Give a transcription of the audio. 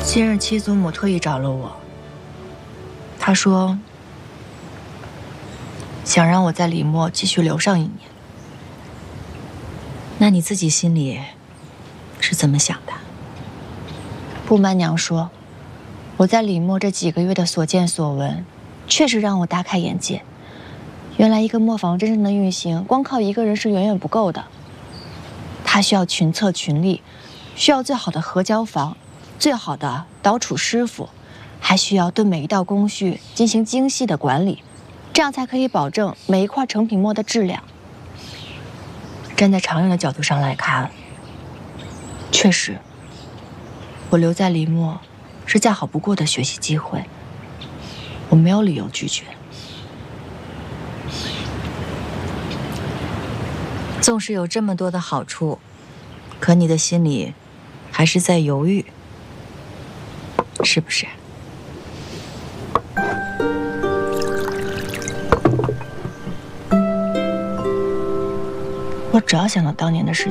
新任七祖母特意找了我，她说想让我在李墨继续留上1年。 那你自己心里是怎么想的？ 不瞒娘说，我在李墨这几个月的所见所闻，确实让我大开眼界。原来一个磨坊真正的运行，光靠一个人是远远不够的。它需要群策群力，需要最好的合浇房，最好的捣杵师傅，还需要对每一道工序进行精细的管理，这样才可以保证每一块成品墨的质量。站在长远的角度上来看，确实，我留在李墨是再好不过的学习机会，我没有理由拒绝。 纵使有这么多的好处，可你的心里还是在犹豫，是不是？ 我只要想到当年的事